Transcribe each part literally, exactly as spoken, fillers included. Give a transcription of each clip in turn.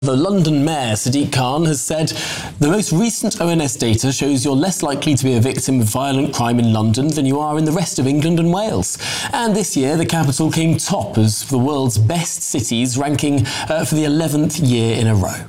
The London Mayor, Sadiq Khan, has said the most recent O N S data shows you're less likely to be a victim of violent crime in London than you are in the rest of England and Wales. And this year, the capital came top as the world's best cities, ranking uh, for the eleventh year in a row.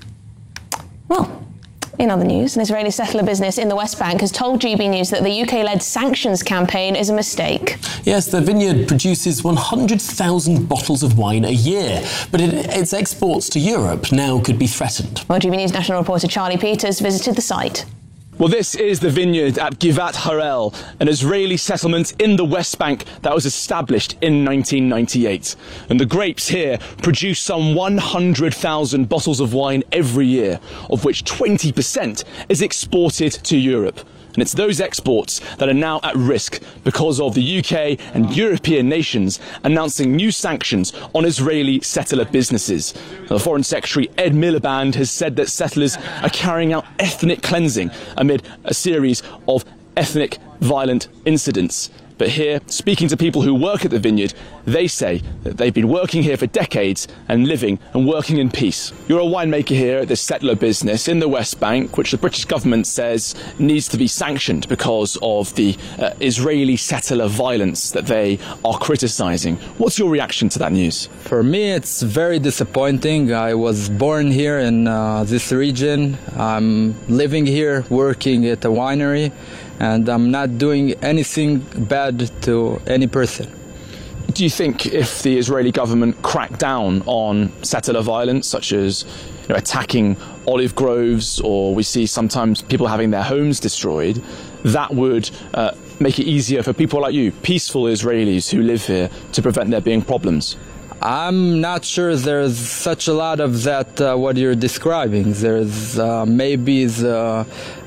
Well, in other news, an Israeli settler business in the West Bank has told G B News that the U K-led sanctions campaign is a mistake. Yes, the vineyard produces one hundred thousand bottles of wine a year, but it, its exports to Europe now could be threatened. Well, G B News national reporter Charlie Peters visited the site. Well, this is the vineyard at Givat Harel, an Israeli settlement in the West Bank that was established in nineteen ninety-eight. And the grapes here produce some one hundred thousand bottles of wine every year, of which twenty percent is exported to Europe. And it's those exports that are now at risk because of the U K and European nations announcing new sanctions on Israeli settler businesses. The Foreign Secretary Ed Miliband has said that settlers are carrying out ethnic cleansing amid a series of ethnic violent incidents. But here, speaking to people who work at the vineyard, they say that they've been working here for decades and living and working in peace. You're a winemaker here at this settler business in the West Bank, which the British government says needs to be sanctioned because of the uh, Israeli settler violence that they are criticising. What's your reaction to that news? For me, it's very disappointing. I was born here in uh, this region. I'm living here, working at a winery, and I'm not doing anything bad to any person. Do you think if the Israeli government cracked down on settler violence, such as you know, attacking olive groves, or we see sometimes people having their homes destroyed, that would uh, make it easier for people like you, peaceful Israelis who live here, to prevent there being problems? I'm not sure there's such a lot of that, uh, what you're describing. There's uh, maybe the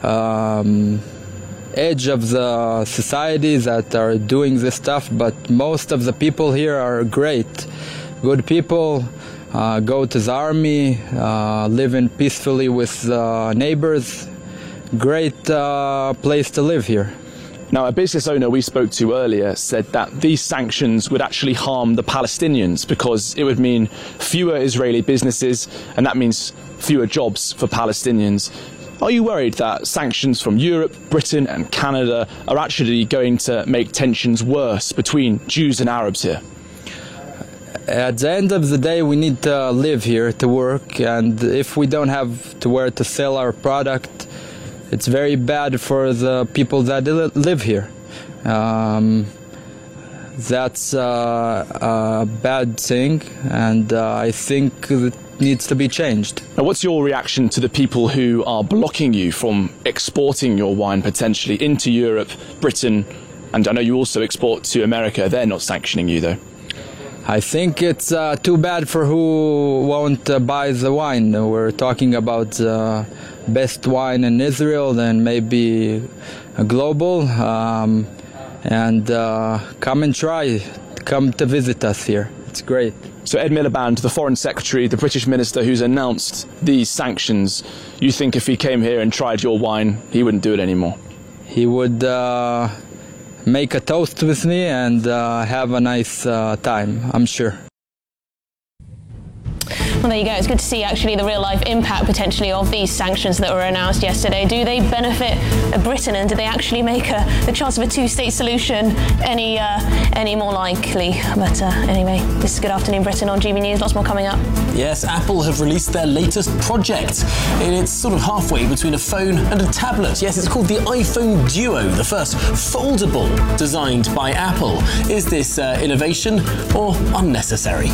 um, edge of the society that are doing this stuff, but most of the people here are great, good people, uh, go to the army, uh, living peacefully with uh, neighbors. Great uh, place to live here. Now, a business owner we spoke to earlier said that these sanctions would actually harm the Palestinians because it would mean fewer Israeli businesses, and that means fewer jobs for Palestinians. Are you worried that sanctions from Europe, Britain and Canada are actually going to make tensions worse between Jews and Arabs here? At the end of the day, we need to live here to work, and if we don't have to where to sell our product, it's very bad for the people that live here. Um, that's uh, a bad thing, and uh, I think it needs to be changed. Now, what's your reaction to the people who are blocking you from exporting your wine potentially into Europe, Britain, and I know you also export to America? They're not sanctioning you, though. I think it's uh, too bad for who won't uh, buy the wine. We're talking about uh, best wine in Israel, then maybe a global, um, and uh, come and try, come to visit us here. It's great. So Ed Miliband, the Foreign Secretary, the British Minister who's announced these sanctions, you think if he came here and tried your wine, he wouldn't do it anymore? He would uh, make a toast with me and uh, have a nice uh, time, I'm sure. Well, there you go. It's good to see actually the real-life impact potentially of these sanctions that were announced yesterday. Do they benefit Britain, and do they actually make a, the chance of a two-state solution any uh, any more likely? But uh, anyway, this is Good Afternoon Britain on G B News. Lots more coming up. Yes, Apple have released their latest project. It's sort of halfway between a phone and a tablet. Yes, it's called the iPhone Duo, the first foldable designed by Apple. Is this uh, innovation or unnecessary?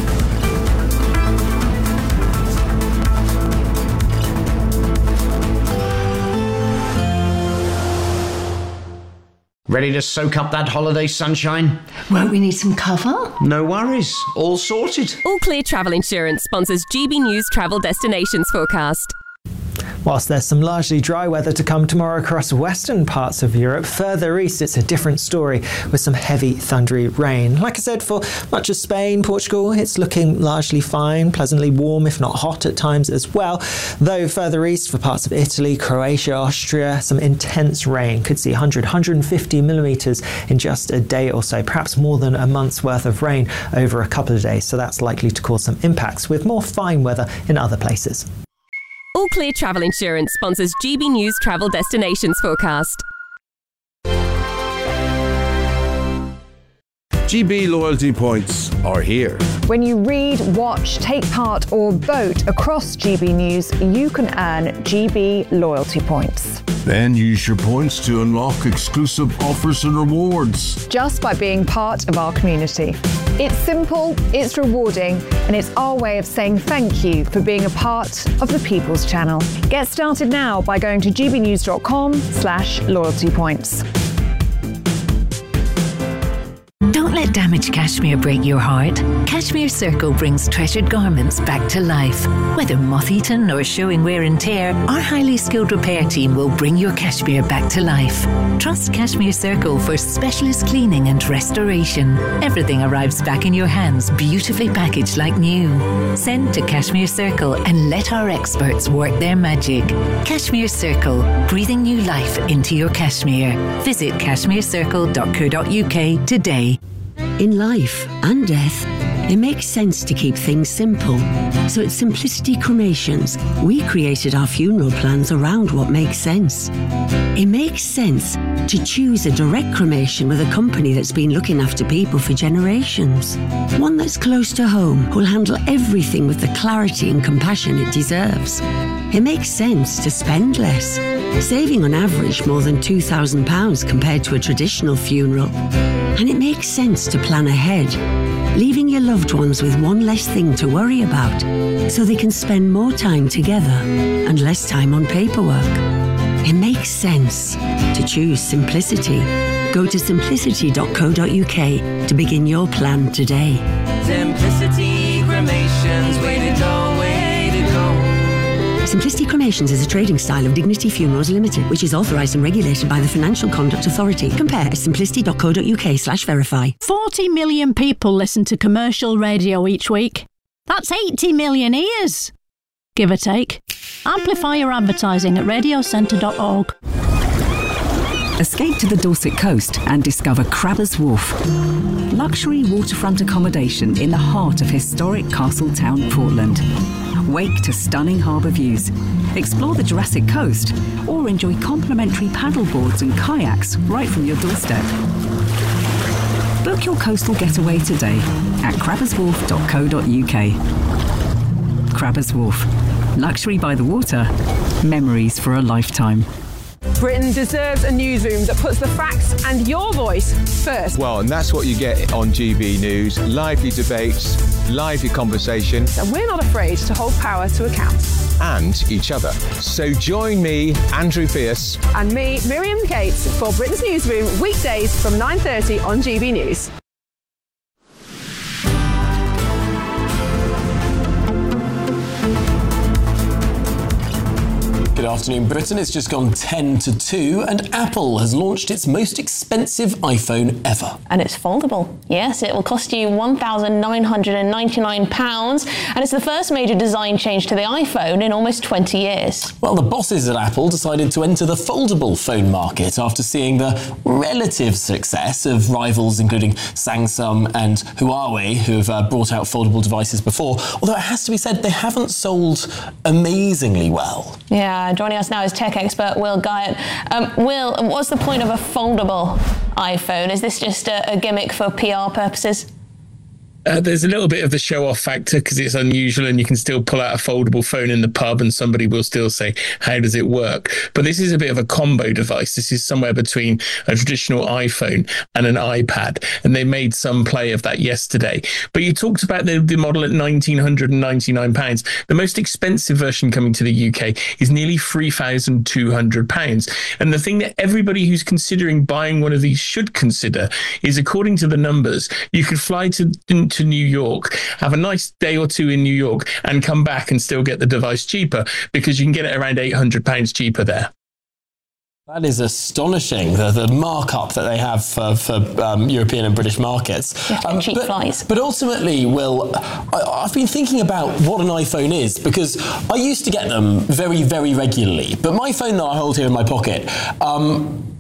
Ready to soak up that holiday sunshine? Won't we need some cover? No worries, all sorted. All Clear Travel Insurance sponsors G B News Travel Destinations Forecast. Whilst there's some largely dry weather to come tomorrow across western parts of Europe, further east it's a different story with some heavy thundery rain. Like I said, for much of Spain, Portugal, it's looking largely fine, pleasantly warm if not hot at times as well. Though further east for parts of Italy, Croatia, Austria, some intense rain. Could see one hundred, one hundred fifty millimetres in just a day or so, perhaps more than a month's worth of rain over a couple of days. So that's likely to cause some impacts with more fine weather in other places. All Clear Travel Insurance sponsors G B News Travel Destinations Forecast. G B loyalty points are here. When you read, watch, take part or vote across G B News, you can earn G B loyalty points. Then use your points to unlock exclusive offers and rewards. Just by being part of our community. It's simple, it's rewarding, and it's our way of saying thank you for being a part of the People's Channel. Get started now by going to gbnews.com slash loyalty points. Don't let damaged cashmere break your heart. Cashmere Circle brings treasured garments back to life. Whether moth-eaten or showing wear and tear, our highly skilled repair team will bring your cashmere back to life. Trust Cashmere Circle for specialist cleaning and restoration. Everything arrives back in your hands, beautifully packaged like new. Send to Cashmere Circle and let our experts work their magic. Cashmere Circle, breathing new life into your cashmere. Visit cashmere circle dot co dot uk today. In life and death, it makes sense to keep things simple. So at Simplicity Cremations, we created our funeral plans around what makes sense. It makes sense to choose a direct cremation with a company that's been looking after people for generations. One that's close to home, who'll handle everything with the clarity and compassion it deserves. It makes sense to spend less, saving on average more than two thousand pounds compared to a traditional funeral. And it makes sense to plan ahead, leaving your loved ones with one less thing to worry about, so they can spend more time together and less time on paperwork. It makes sense to choose simplicity. Go to simplicity dot co dot uk to begin your plan today. Simplicity Cremations, way to go, way to go. Simplicity Cremations is a trading style of Dignity Funerals Limited, which is authorised and regulated by the Financial Conduct Authority. Compare at simplicity dot co dot uk slash verify. forty million people listen to commercial radio each week. That's eighty million ears, give or take. Amplify your advertising at radio centre dot org. Escape to the Dorset coast and discover Crabbers Wharf. Luxury waterfront accommodation in the heart of historic Castletown, Portland. Wake to stunning harbour views. Explore the Jurassic Coast or enjoy complimentary paddleboards and kayaks right from your doorstep. Book your coastal getaway today at crabbers wharf dot co dot uk. Crabbers Wharf. Luxury by the water. Memories for a lifetime. Britain deserves a newsroom that puts the facts and your voice first. Well, and that's what you get on G B News. Lively debates, lively conversation. And we're not afraid to hold power to account. And each other. So join me, Andrew Pierce. And me, Miriam Cates, for Britain's Newsroom, weekdays from nine thirty on G B News. Good afternoon, Britain. It's just gone ten to two, and Apple has launched its most expensive iPhone ever. And it's foldable. Yes, it will cost you one thousand nine hundred ninety-nine pounds, and it's the first major design change to the iPhone in almost twenty years. Well, the bosses at Apple decided to enter the foldable phone market after seeing the relative success of rivals including Samsung and Huawei, who have uh, brought out foldable devices before, although it has to be said they haven't sold amazingly well. Yeah, joining us now is tech expert Will Guyatt. Um, Will, what's the point of a foldable iPhone? Is this just a, a gimmick for P R purposes? Uh, there's a little bit of the show-off factor because it's unusual and you can still pull out a foldable phone in the pub and somebody will still say, how does it work? But this is a bit of a combo device. This is somewhere between a traditional iPhone and an iPad, and they made some play of that yesterday. But you talked about the, the model at one thousand nine hundred ninety-nine pounds. The most expensive version coming to the U K is nearly three thousand two hundred pounds. And the thing that everybody who's considering buying one of these should consider is, according to the numbers, you could fly to to New York, have a nice day or two in New York and come back and still get the device cheaper because you can get it around eight hundred pounds cheaper there. That is astonishing, the, the markup that they have for, for um, European and British markets. Um, cheap but, flies. But ultimately, Will, I, I've been thinking about what an iPhone is, because I used to get them very, very regularly. But my phone that I hold here in my pocket, um,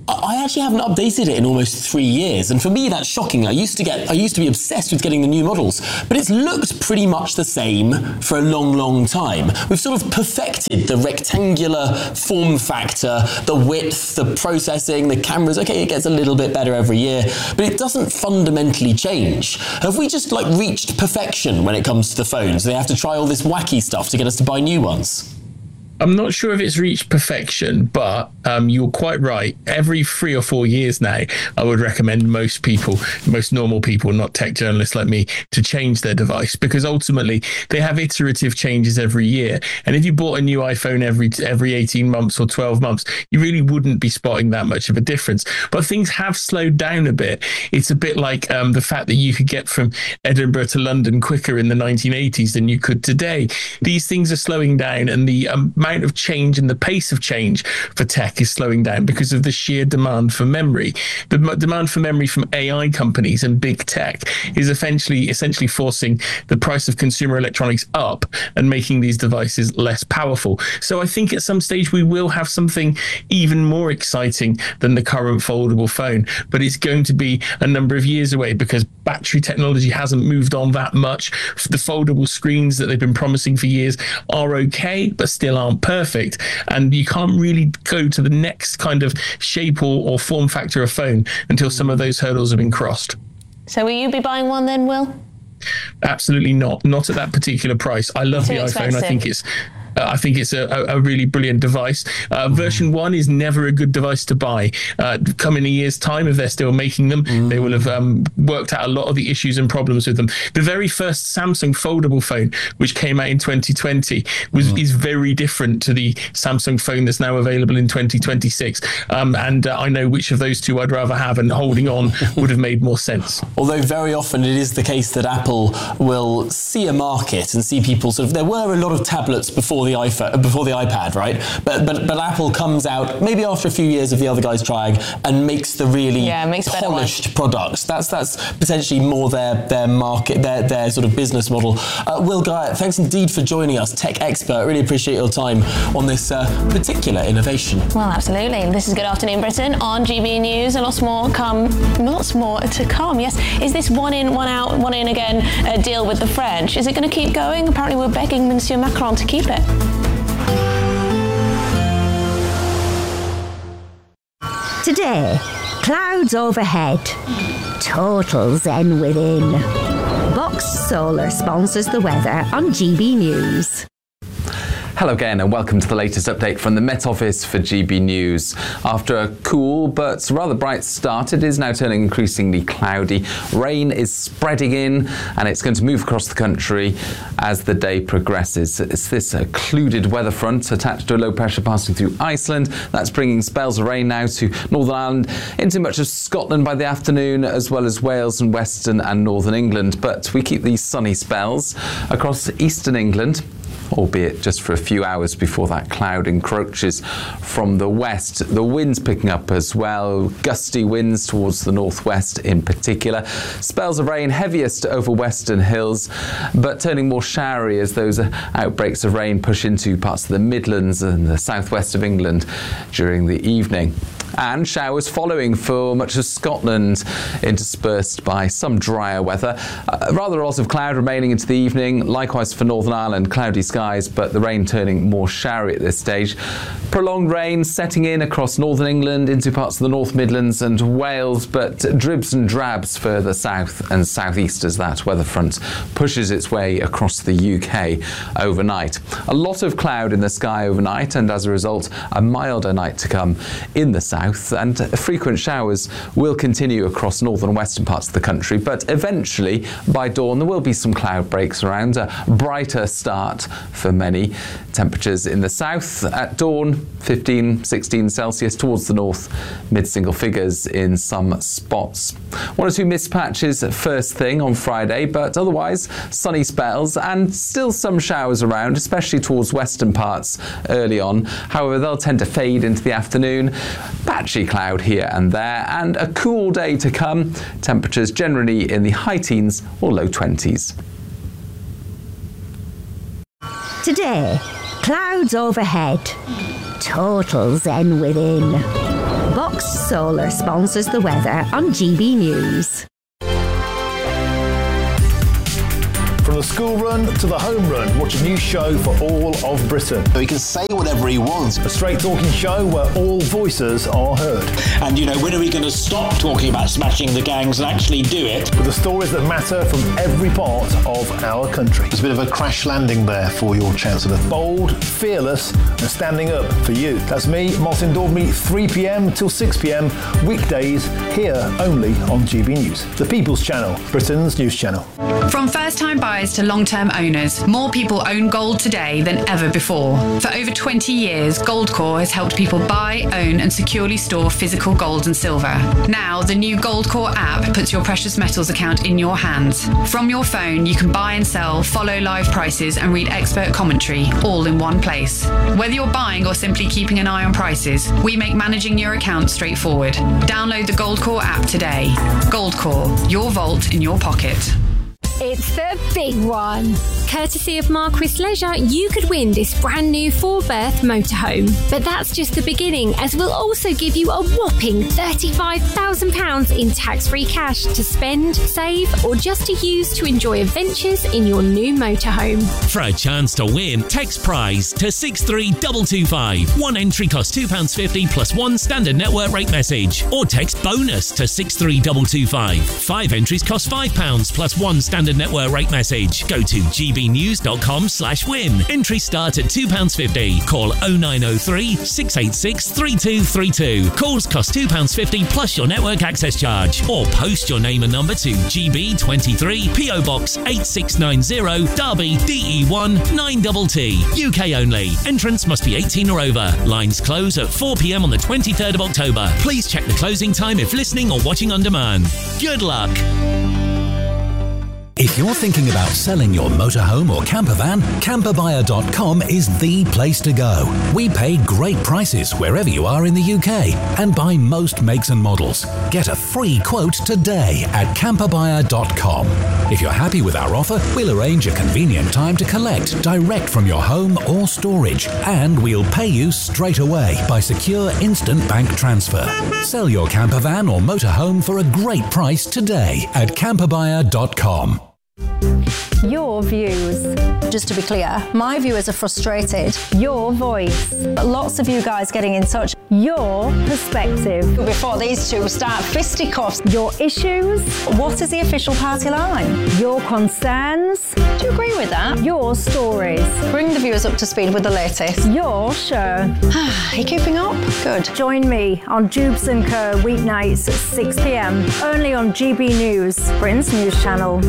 I actually haven't updated it in almost three years, and for me that's shocking. I used to get, I used to be obsessed with getting the new models, but it's looked pretty much the same for a long, long time. We've sort of perfected the rectangular form factor, the width, the processing, the cameras. Okay, it gets a little bit better every year, but it doesn't fundamentally change. Have we just like reached perfection when it comes to the phones? They have to try all this wacky stuff to get us to buy new ones. I'm not sure if it's reached perfection, but um, you're quite right. Every three or four years now, I would recommend most people, most normal people, not tech journalists like me, to change their device, because ultimately they have iterative changes every year. And if you bought a new iPhone every every eighteen months or twelve months, you really wouldn't be spotting that much of a difference. But things have slowed down a bit. It's a bit like um, the fact that you could get from Edinburgh to London quicker in the nineteen eighties than you could today. These things are slowing down, and the um, amount of change and the pace of change for tech is slowing down because of the sheer demand for memory. The m- demand for memory from A I companies and big tech is essentially essentially forcing the price of consumer electronics up and making these devices less powerful. So I think at some stage we will have something even more exciting than the current foldable phone, but it's going to be a number of years away because battery technology hasn't moved on that much. The foldable screens that they've been promising for years are okay, but still aren't perfect. And you can't really go to the next kind of shape or, or form factor of phone until some of those hurdles have been crossed. So will you be buying one then, Will? Absolutely not. Not at that particular price. I love Too the expensive. iPhone. I think it's Uh, I think it's a, a, a really brilliant device. Uh, mm. Version one is never a good device to buy. Uh, come in a year's time, if they're still making them, mm. they will have um, worked out a lot of the issues and problems with them. The very first Samsung foldable phone, which came out in twenty twenty, was mm. is very different to the Samsung phone that's now available in twenty twenty-six. Um, and uh, I know which of those two I'd rather have, and holding on would have made more sense. Although very often it is the case that Apple will see a market and see people sort of, there were a lot of tablets before the iPhone, before the iPad, right? But but but Apple comes out maybe after a few years of the other guys trying and makes the really yeah, makes polished products. That's that's potentially more their their market, their their sort of business model. Uh, Will Guyatt, thanks indeed for joining us, tech expert. Really appreciate your time on this uh, particular innovation. Well, absolutely. This is Good Afternoon Britain on G B News, and lots more come, lots more to come. Yes, is this one in, one out, one in again uh, deal with the French? Is it going to keep going? Apparently, we're begging Monsieur Macron to keep it. Today, clouds overhead, total zen within. Box Solar sponsors the weather on G B News. Hello again and welcome to the latest update from the Met Office for G B News. After a cool but rather bright start, it is now turning increasingly cloudy. Rain is spreading in and it's going to move across the country as the day progresses. It's this occluded weather front attached to a low pressure passing through Iceland that's bringing spells of rain now to Northern Ireland, into much of Scotland by the afternoon, as well as Wales and Western and Northern England. But we keep these sunny spells across Eastern England, albeit just for a few hours before that cloud encroaches from the west. The wind's picking up as well, gusty winds towards the northwest in particular. Spells of rain heaviest over western hills, but turning more showery as those outbreaks of rain push into parts of the Midlands and the southwest of England during the evening. And showers following for much of Scotland, interspersed by some drier weather. Uh, rather a lot of cloud remaining into the evening. Likewise for Northern Ireland, cloudy skies, but the rain turning more showery at this stage. Prolonged rain setting in across Northern England, into parts of the North Midlands and Wales, but dribs and drabs further south and southeast as that weather front pushes its way across the U K overnight. A lot of cloud in the sky overnight, and as a result, a milder night to come in the south. And frequent showers will continue across northern and western parts of the country, but eventually by dawn there will be some cloud breaks around, a brighter start for many. Temperatures in the south at dawn fifteen, sixteen Celsius, towards the north mid-single figures in some spots. One or two mist patches first thing on Friday, but otherwise sunny spells and still some showers around, especially towards western parts early on. However, they'll tend to fade into the afternoon. Patchy cloud here and there, and a cool day to come. Temperatures generally in the high teens or low twenties. Today, clouds overhead, total zen within. Box Boxed Solar sponsors the weather on G B News. From the school run to the home run, watch a new show for all of Britain. He can say whatever he wants. A straight talking show where all voices are heard. And, you know, when are we going to stop talking about smashing the gangs and actually do it? With the stories that matter from every part of our country. There's a bit of a crash landing there for your Chancellor. Bold, fearless and standing up for you. That's me, Martin Daubney, three p.m. till six p.m. weekdays here only on G B News. The People's Channel, Britain's news channel. From first-time buyers to long-term owners, more people own gold today than ever before. For over twenty years, Goldcore has helped people buy, own and securely store physical gold and silver. Now, the new Goldcore app puts your precious metals account in your hands. From your phone, you can buy and sell, follow live prices and read expert commentary, all in one place. Whether you're buying or simply keeping an eye on prices, we make managing your account straightforward. Download the Goldcore app today. Goldcore, your vault in your pocket. It's the big one. Courtesy of Marquis Leisure, you could win this brand new four-berth motorhome. But that's just the beginning, as we'll also give you a whopping thirty-five thousand pounds in tax-free cash to spend, save, or just to use to enjoy adventures in your new motorhome. For a chance to win, text prize to six three two two five. One entry costs two pounds fifty plus one standard network rate message. Or text bonus to six three two two five. Five entries cost five pounds plus one standard network rate message. Go to gbnews.com slash win. Entries start at two pounds fifty. Call oh nine oh three, six eight six, three two three two. Calls cost two pounds fifty plus your network access charge. Or post your name and number to G B twenty-three, P O Box eight six nine zero, Derby, D E one nine T T. U K only. Entrance must be eighteen or over. Lines close at four p.m. on the twenty-third of October. Please check the closing time if listening or watching on demand. Good luck. If you're thinking about selling your motorhome or camper van, camper buyer dot com is the place to go. We pay great prices wherever you are in the U K and buy most makes and models. Get a free quote today at camper buyer dot com. If you're happy with our offer, we'll arrange a convenient time to collect direct from your home or storage, and we'll pay you straight away by secure instant bank transfer. Sell your camper van or motorhome for a great price today at camper buyer dot com. Your views. Just to be clear, my viewers are frustrated. Your voice. Lots of you guys getting in touch. Your perspective. Before these two start fisticuffs. Your issues. What is the official party line? Your concerns. Do you agree with that? Your stories. Bring the viewers up to speed with the latest. Your show. Are you keeping up? Good. Join me on Jubes and Co weeknights at six p.m. only on G B News, Britain's news channel.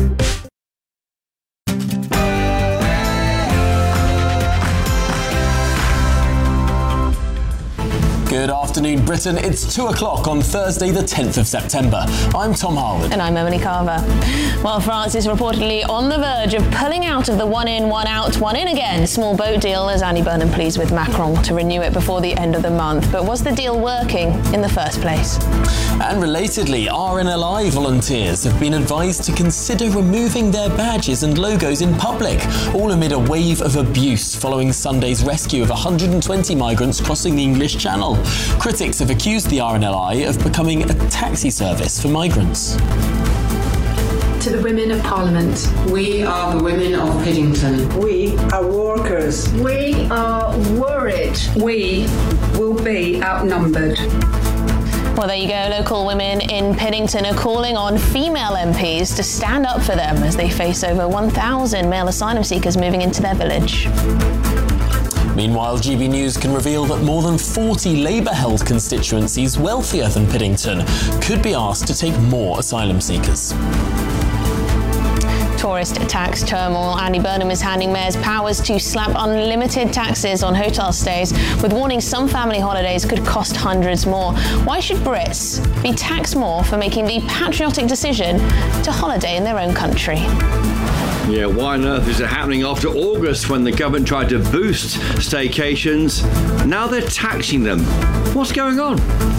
Good afternoon, Britain. It's two o'clock on Thursday, the tenth of September. I'm Tom Harwood. And I'm Emily Carver. Well, France is reportedly on the verge of pulling out of the one in, one out, one in again small boat deal as Annie Burnham pleads with Macron to renew it before the end of the month. But was the deal working in the first place? And relatedly, R N L I volunteers have been advised to consider removing their badges and logos in public, all amid a wave of abuse following Sunday's rescue of one hundred twenty migrants crossing the English Channel. Critics have accused the R N L I of becoming a taxi service for migrants. To the women of Parliament. We are the women of Piddington. We are workers. We are worried. We will be outnumbered. Well, there you go. Local women in Piddington are calling on female M Ps to stand up for them as they face over one thousand male asylum seekers moving into their village. Meanwhile, G B News can reveal that more than forty Labour-held constituencies wealthier than Piddington could be asked to take more asylum seekers. Tourist tax turmoil. Andy Burnham is handing mayors powers to slap unlimited taxes on hotel stays, with warnings some family holidays could cost hundreds more. Why should Brits be taxed more for making the patriotic decision to holiday in their own country? Yeah, why on earth is it happening after August when the government tried to boost staycations? Now they're taxing them. What's going on?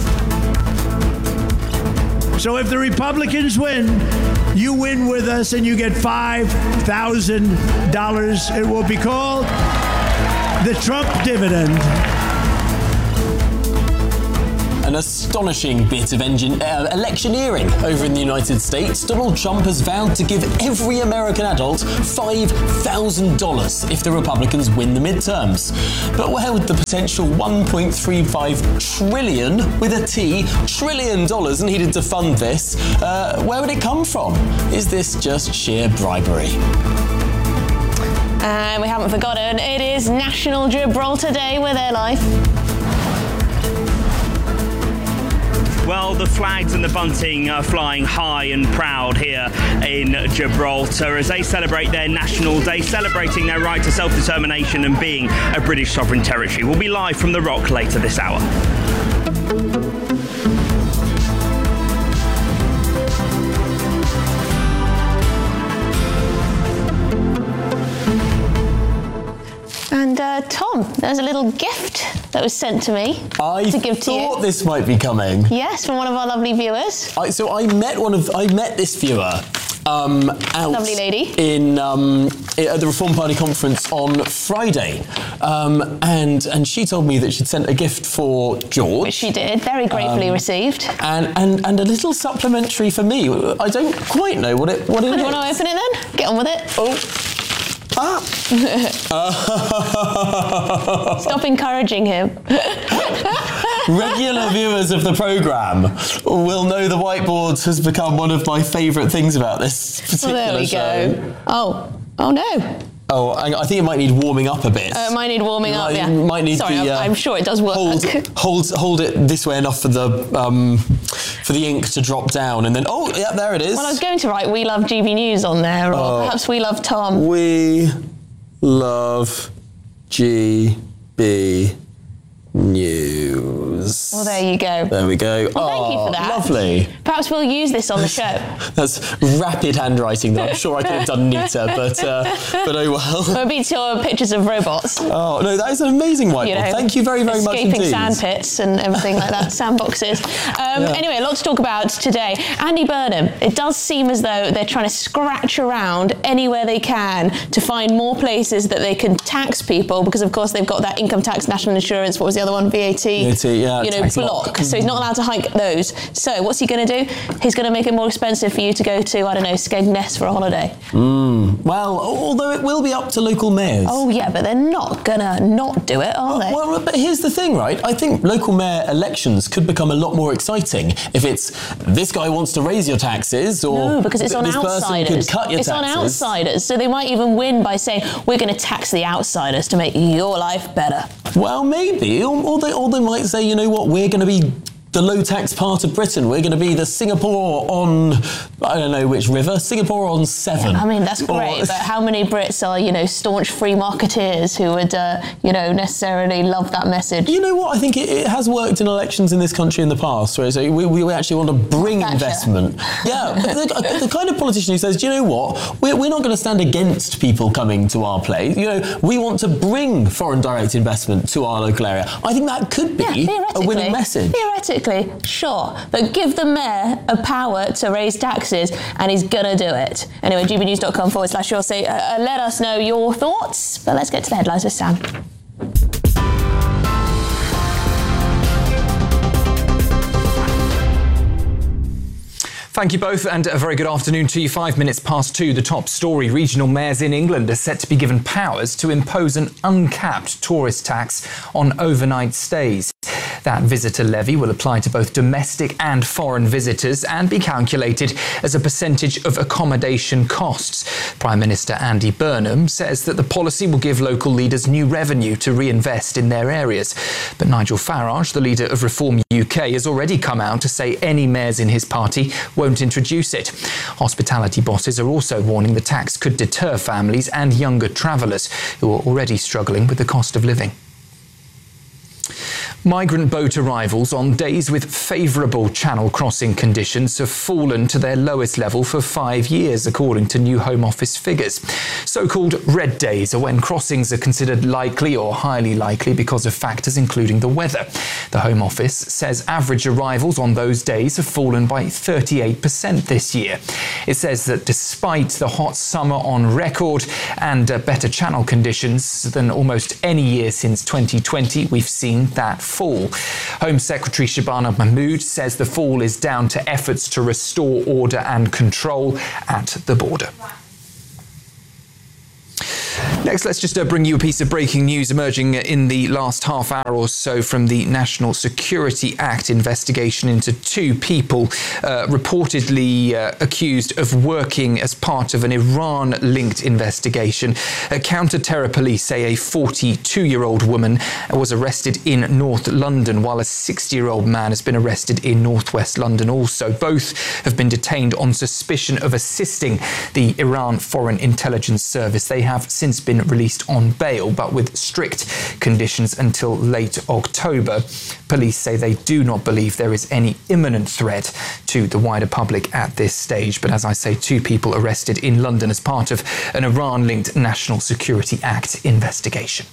So if the Republicans win, you win with us and you get five thousand dollars. It will be called the Trump dividend. An astonishing bit of engine, uh, electioneering over in the United States. Donald Trump has vowed to give every American adult five thousand dollars if the Republicans win the midterms. But where would the potential one point three five trillion, with a T, trillion dollars needed to fund this, uh, where would it come from? Is this just sheer bribery? And we haven't forgotten, it is National Gibraltar Day. We're there live. Well, the flags and the bunting are flying high and proud here in Gibraltar as they celebrate their National Day, celebrating their right to self-determination and being a British sovereign territory. We'll be live from the Rock later this hour. And uh, Tom, there's a little gift that was sent to me I to give to you. thought this might be coming. Yes, from one of our lovely viewers. I, so I met one of I met this viewer um, out Lovely lady. in um, at the Reform Party conference on Friday, um, and and she told me that she'd sent a gift for George. Which she did, very gratefully um, received. And, and and a little supplementary for me. I don't quite know what it what it Oh, is. do you want to open it then? Get on with it. Oh. Ah. Stop encouraging him. Regular viewers of the programme will know the whiteboard has become one of my favourite things about this particular Well, there we show. go. Oh, oh no. Oh, I, I think it might need warming up a bit. Uh, it might need warming It up, might, yeah. Might need Sorry, the, I'm, uh, I'm sure it does work. Hold, hold, hold it this way enough for the um, for the ink to drop down, and then oh, yeah, there it is. Well, I was going to write "We Love G B News" on there, or Oh. perhaps "We Love Tom." We love G B News. Well, there you go. There we go. Well, thank you Oh, for that. Lovely. Perhaps we'll use this on the show. That's rapid handwriting that I'm sure I could have done neater, but uh, but oh well. We'll beat your pictures of robots. Oh no, that is an amazing whiteboard. You know, Thank you very, very much escaping indeed. sand pits and everything like that, sandboxes. Um, Yeah. Anyway, a lot to talk about today. Andy Burnham, it does seem as though they're trying to scratch around anywhere they can to find more places that they can tax people, because of course they've got that income tax, national insurance, what was the other one, V A T, V A T, yeah, you know, tax block. lock. So he's not allowed to hike those. So what's he going to do? He's going to make it more expensive for you to go to, I don't know, Skegness for a holiday. Mm. Well, although it will be up to local mayors. Oh yeah, but they're not going to not do it, are they? Well, but here's the thing, right? I think local mayor elections could become a lot more exciting if it's this guy wants to raise your taxes, or no, because it's on this person outsiders. could cut your it's taxes. on outsiders, so they might even win by saying we're going to tax the outsiders to make your life better. Well, maybe, or, or they or they might say, you know what, we're going to be the low tax part of Britain. We're going to be the Singapore on, I don't know which river, Singapore on Severn. Yeah, I mean, that's Or- great, but how many Brits are, you know, staunch free marketeers who would, uh, you know, necessarily love that message? You know what? I think it, it has worked in elections in this country in the past, where so we, we actually want to bring Thatcher. investment. Yeah, the, the kind of politician who says, do you know what? We're, we're not going to stand against people coming to our place. You know, we want to bring foreign direct investment to our local area. I think that could be Yeah, a theoretically. winning message. Theoretically, sure. But give the mayor a power to raise taxes and he's going to do it. Anyway, gbnews.com forward slash your say, uh, let us know your thoughts. But let's get to the headlines with Sam. Thank you both, and a very good afternoon to you. Five minutes past two, the top story. Regional mayors in England are set to be given powers to impose an uncapped tourist tax on overnight stays. That visitor levy will apply to both domestic and foreign visitors and be calculated as a percentage of accommodation costs. Prime Minister Andy Burnham says that the policy will give local leaders new revenue to reinvest in their areas. But Nigel Farage, the leader of Reform U K, has already come out to say any mayors in his party won't introduce it. Hospitality bosses are also warning the tax could deter families and younger travellers who are already struggling with the cost of living. Migrant boat arrivals on days with favourable channel crossing conditions have fallen to their lowest level for five years, according to new Home Office figures. So-called red days are when crossings are considered likely or highly likely because of factors including the weather. The Home Office says average arrivals on those days have fallen by thirty-eight percent this year. It says that despite the hot summer on record and uh, better channel conditions than almost any year since twenty twenty, we've seen that fall. Home Secretary Shabana Mahmood says the fall is down to efforts to restore order and control at the border. Next, let's just uh, bring you a piece of breaking news emerging in the last half hour or so from the National Security Act investigation into two people uh, reportedly uh, accused of working as part of an Iran-linked investigation. Uh, counter-terror police say a forty-two-year-old woman was arrested in North London, while a sixty-year-old man has been arrested in northwest London also. Both have been detained on suspicion of assisting the Iran Foreign Intelligence Service. They have since been released on bail, but with strict conditions until late October. Police say they do not believe there is any imminent threat to the wider public at this stage. But as I say, two people arrested in London as part of an Iran-linked National Security Act investigation.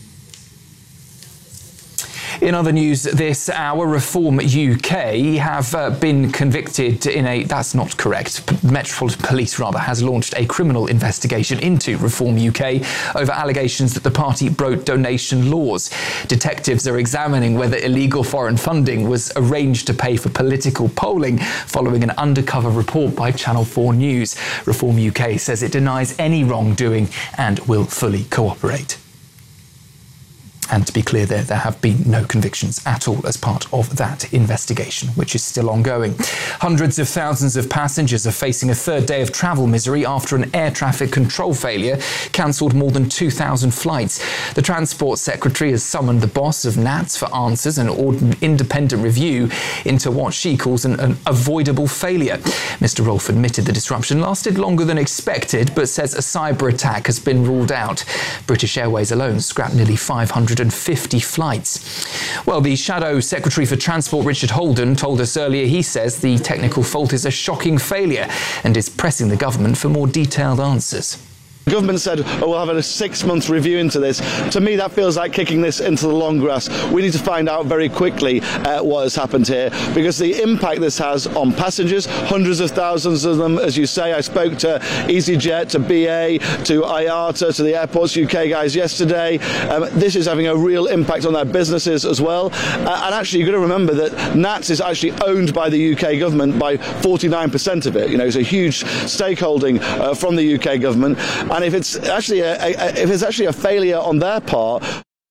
In other news this hour, Reform U K have uh, been convicted in a... That's not correct. P- Metropolitan Police, rather, has launched a criminal investigation into Reform U K over allegations that the party broke donation laws. Detectives are examining whether illegal foreign funding was arranged to pay for political polling following an undercover report by Channel four News. Reform U K says it denies any wrongdoing and will fully cooperate. And to be clear, there, there have been no convictions at all as part of that investigation, which is still ongoing. Hundreds of thousands of passengers are facing a third day of travel misery after an air traffic control failure cancelled more than two thousand flights. The Transport Secretary has summoned the boss of N A T S for answers and an independent review into what she calls an, an avoidable failure. Mister Rolfe admitted the disruption lasted longer than expected, but says a cyber attack has been ruled out. British Airways alone scrapped nearly five hundred fifty flights. Well, the Shadow Secretary for Transport, Richard Holden, told us earlier he says the technical fault is a shocking failure and is pressing the government for more detailed answers. The government said, oh, we'll have a six-month review into this. To me, that feels like kicking this into the long grass. We need to find out very quickly uh, what has happened here, because the impact this has on passengers, hundreds of thousands of them, as you say. I spoke to EasyJet, to B A, to I A T A, to the Airports U K guys yesterday. Um, this is having a real impact on their businesses as well. Uh, and actually, you've got to remember that N A T S is actually owned by the U K government by forty-nine percent of it. You know, it's a huge stakeholding uh, from the U K government. And if it's actually a, a, if it's actually a failure on their part.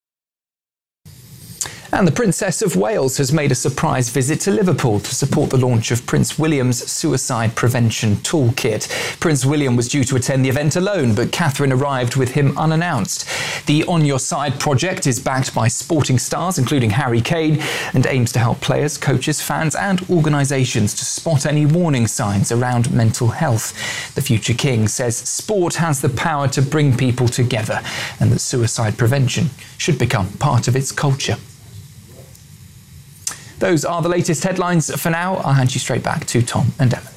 And the Princess of Wales has made a surprise visit to Liverpool to support the launch of Prince William's Suicide Prevention Toolkit. Prince William was due to attend the event alone, but Catherine arrived with him unannounced. The On Your Side project is backed by sporting stars, including Harry Kane, and aims to help players, coaches, fans and organisations to spot any warning signs around mental health. The future king says sport has the power to bring people together and that suicide prevention should become part of its culture. Those are the latest headlines for now. I'll hand you straight back to Tom and Emily.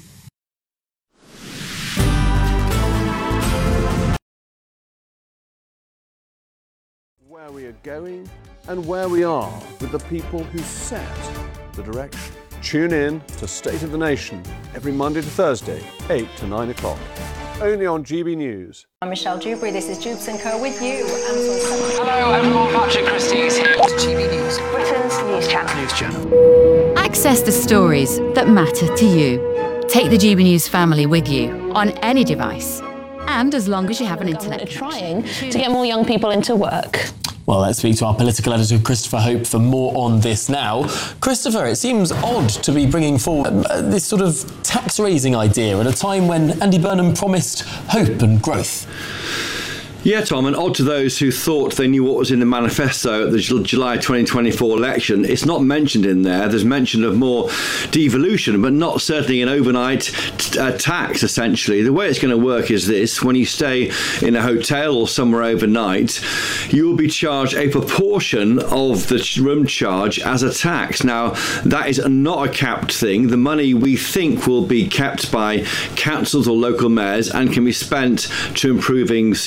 Where we are going and where we are with the people who set the direction. Tune in to State of the Nation every Monday to Thursday, eight to nine o'clock. Only on G B News. I'm Michelle Dewberry, this is Jubes and Co with you. Hello everyone, Patrick Christie is here. G B News, Britain's news channel. News channel. Access the stories that matter to you. Take the G B News family with you on any device. And as long as you have an internet connection. Trying to get more young people into work. Well, let's speak to our political editor, Christopher Hope, for more on this now. Christopher, it seems odd to be bringing forward uh, this sort of tax-raising idea at a time when Andy Burnham promised hope and growth. Yeah, Tom, and odd to those who thought they knew what was in the manifesto at the July twenty twenty-four election. It's not mentioned in there. There's mention of more devolution, but not certainly an overnight t- uh, tax, essentially. The way it's going to work is this. When you stay in a hotel or somewhere overnight, you will be charged a proportion of the room charge as a tax. Now, that is not a capped thing. The money, we think, will be kept by councils or local mayors and can be spent to improving security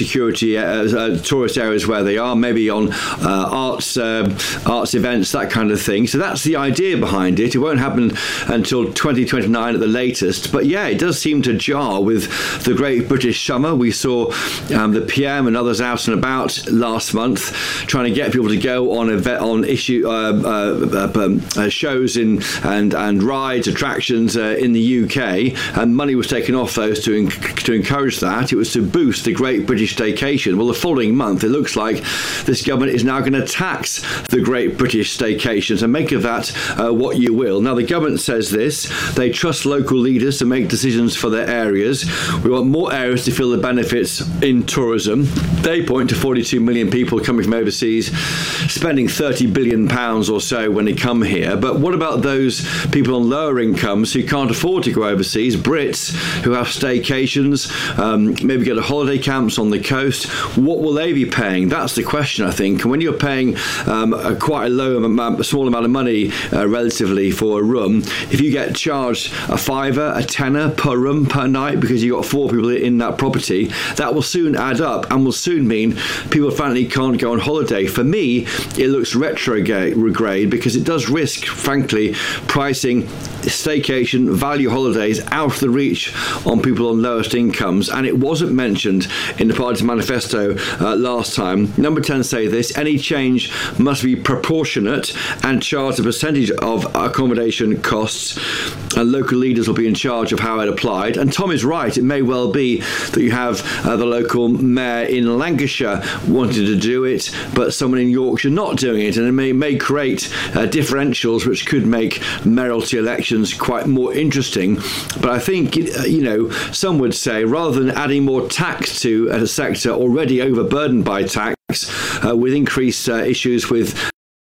party uh, uh, tourist areas where they are, maybe on uh, arts uh, arts events, that kind of thing. So that's the idea behind it. It won't happen until twenty twenty-nine at the latest. But yeah, it does seem to jar with the Great British Summer. We saw um, the P M and others out and about last month trying to get people to go on event, on issue uh, uh, uh, uh, shows in and and rides, attractions uh, in the U K, and money was taken off those to enc- to encourage that. It was to boost the Great British Staycation. Well, the following month, it looks like this government is now going to tax the Great British Staycations, and make of that uh, what you will. Now, the government says this: they trust local leaders to make decisions for their areas. We want more areas to feel the benefits in tourism. They point to forty-two million people coming from overseas, spending thirty billion pounds or so when they come here. But what about those people on lower incomes who can't afford to go overseas? Brits who have staycations, um, maybe go to holiday camps on the coast. What will they be paying? That's the question, I think. And when you're paying um, a quite a low amount, a small amount of money uh, relatively for a room, if you get charged a fiver, a tenner per room per night because you've got four people in that property, that will soon add up and will soon mean people frankly can't go on holiday. For me, it looks retrograde because it does risk, frankly, pricing staycation value holidays out of the reach on people on lowest incomes, and it wasn't mentioned in the party's manifesto uh, last time. Number ten say this: any change must be proportionate and charge a percentage of accommodation costs, and local leaders will be in charge of how it applied. And Tom is right, it may well be that you have uh, the local mayor in Lancashire wanting to do it, but someone in Yorkshire not doing it, and it may, may create uh, differentials which could make mayoralty elections quite more interesting. But I think, you know, some would say rather than adding more tax to a sector already overburdened by tax, uh, with increased uh, issues with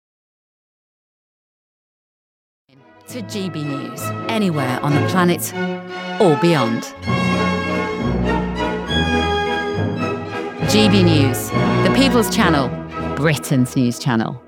to G B News, anywhere on the planet or beyond. G B News, the People's Channel, Britain's news channel.